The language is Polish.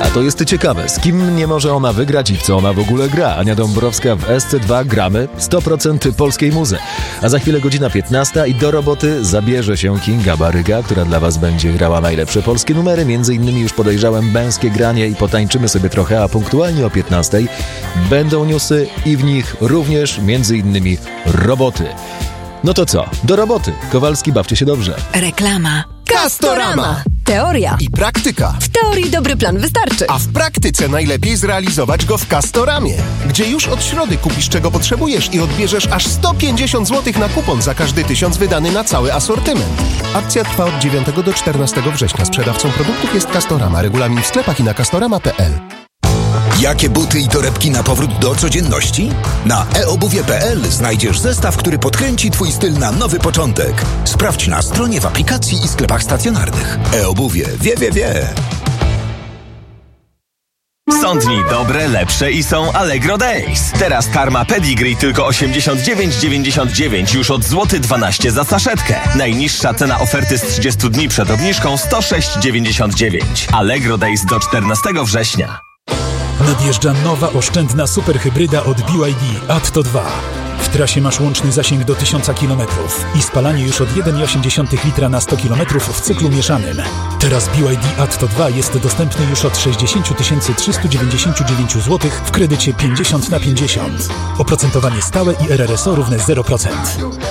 to jest ciekawe, z kim nie może ona wygrać i w co ona w ogóle gra. Ania Dąbrowska w SC2 gramy 100% polskiej muzy. A za chwilę godzina 15 i do roboty zabierze się Kinga Baryga, która dla was będzie grała najlepsze polskie numery, między innymi już podejrzałem męskie granie i potańczymy sobie trochę, a punktualnie o 15 będą newsy i w nich również między innymi roboty. No to co? Do roboty. Kowalski, bawcie się dobrze. Reklama. Castorama. Teoria. I praktyka. W teorii dobry plan wystarczy. A w praktyce najlepiej zrealizować go w Castoramie, gdzie już od środy kupisz czego potrzebujesz i odbierzesz aż 150 zł na kupon za każdy 1000 wydany na cały asortyment. Akcja trwa od 9 do 14 września. Sprzedawcą produktów jest Castorama. Regulamin w sklepach i na castorama.pl. Jakie buty i torebki na powrót do codzienności? Na eobuwie.pl znajdziesz zestaw, który podkręci twój styl na nowy początek. Sprawdź na stronie, w aplikacji i sklepach stacjonarnych. eobuwie. Wie. Są dni dobre, lepsze i są Allegro Days. Teraz karma Pedigree tylko 89,99 już od złoty 12 za saszetkę. Najniższa cena oferty z 30 dni przed obniżką 106,99. Allegro Days do 14 września. Nadjeżdża nowa oszczędna superhybryda od BYD Atto 2. W trasie masz łączny zasięg do 1000 km i spalanie już od 1,8 litra na 100 km w cyklu mieszanym. Teraz BYD Atto 2 jest dostępny już od 60 399 zł w kredycie 50/50. Oprocentowanie stałe i RRSO równe 0%.